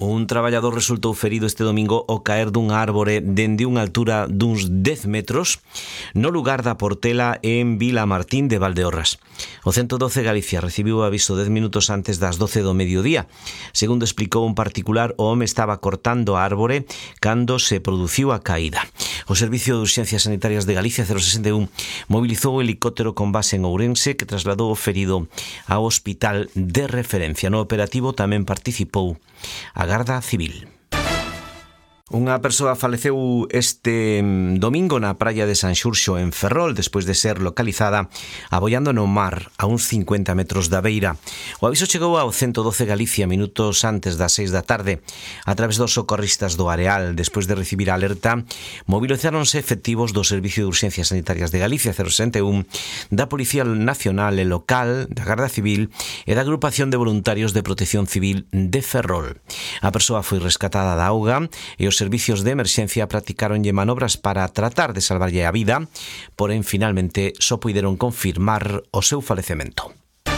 Un traballador resultou ferido este domingo ao caer dunha árbore dende unha altura duns 10 metros no lugar da Portela en Vila Martín de Valdeorras. O 112 Galicia recibiu o aviso 10 minutos antes das 12 do mediodía. Segundo explicou un particular, o home estaba cortando a árbore cando se produciu a caída. O Servicio de Urxencias Sanitarias de Galicia 061 mobilizou o helicóptero con base en Ourense que trasladou o ferido ao hospital de referencia. No operativo tamén participou a Garda Civil. Unha persoa faleceu este domingo na praia de San Xurxo en Ferrol despois de ser localizada aboiando no mar a uns 50 metros da beira. O aviso chegou ao 112 Galicia minutos antes das 6 da tarde. A través dos socorristas do Areal, despois de recibir a alerta, movilizáronse efectivos do Servicio de Urxencias Sanitarias de Galicia 061, da Policía Nacional e Local, da Garda Civil e da Agrupación de Voluntarios de Protección Civil de Ferrol. A persoa foi rescatada da auga e os servicios de emerxencia practicaronlle manobras para tratar de salvarlle a vida, porén finalmente só puideron confirmar o seu falecemento.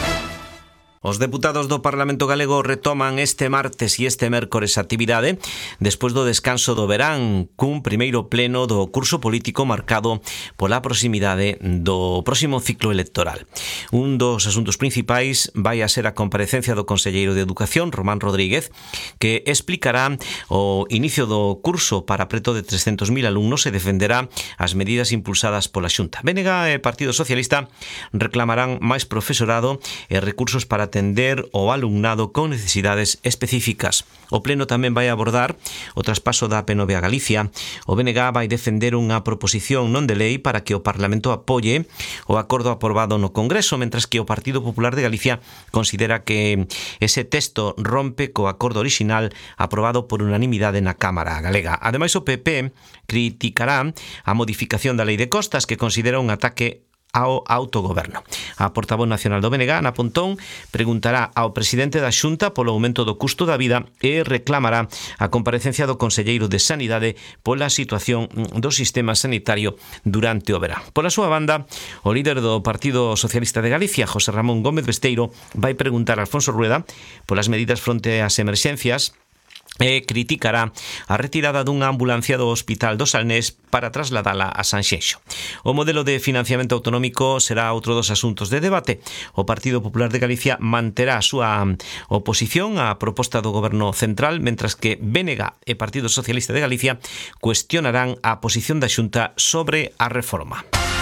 Os deputados do Parlamento Galego retoman este martes e este mércores a actividade despois do descanso do verán cun primeiro pleno do curso político marcado pola proximidade do próximo ciclo electoral. Un dos asuntos principais vai a ser a comparecencia do conselleiro de Educación, Román Rodríguez, que explicará o inicio do curso para preto de 300.000 alumnos e defenderá as medidas impulsadas pola Xunta. BNG e Partido Socialista reclamarán máis profesorado e recursos para atender o alumnado con necesidades específicas. O pleno tamén vai abordar o traspaso da P9 a Galicia. O BNG vai defender unha proposición non de lei para que o Parlamento apoie o acordo aprobado no Congreso, mentras que o Partido Popular de Galicia considera que ese texto rompe co acordo orixinal aprobado por unanimidade na Cámara Galega. Ademais, o PP criticará a modificación da Lei de Costas, que considera un ataque ao autogoberno. A portavoz nacional do BNG, Ana Pontón, preguntará ao presidente da Xunta polo aumento do custo da vida e reclamará a comparecencia do conselleiro de Sanidade pola situación do sistema sanitario durante o verán. Pola súa banda, o líder do Partido Socialista de Galicia, José Ramón Gómez Besteiro, vai preguntar a Alfonso Rueda polas medidas fronte ás emerxencias e criticará a retirada dunha ambulancia do Hospital do Salnés para trasladala a Sanxenxo. O modelo de financiamento autonómico será outro dos asuntos de debate. O Partido Popular de Galicia manterá a súa oposición á proposta do Goberno Central, mentras que BNG e Partido Socialista de Galicia cuestionarán a posición da Xunta sobre a reforma.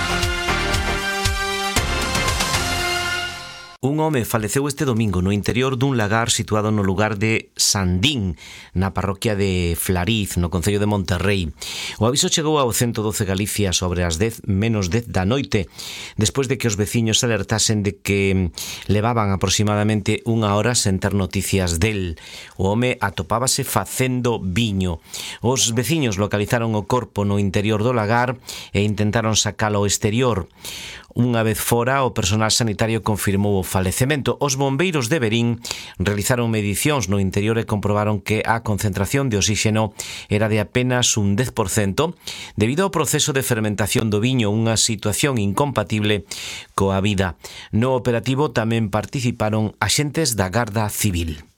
Un home faleceu este domingo no interior dun lagar situado no lugar de Sandín, na parroquia de Flariz, no concello de Monterrei. O aviso chegou ao 112 Galicia sobre as 10 menos 10 da noite, despois de que os veciños alertasen de que levaban aproximadamente unha hora sen ter noticias del. O home atopábase facendo viño. Os veciños localizaron o corpo no interior do lagar e intentaron sacalo ao exterior. Unha vez fora, o personal sanitario confirmou o falecemento. Os bombeiros de Verín realizaron medicións no interior e comprobaron que a concentración de oxígeno era de apenas un 10% debido ao proceso de fermentación do viño, unha situación incompatible coa vida. No operativo tamén participaron axentes da Garda Civil.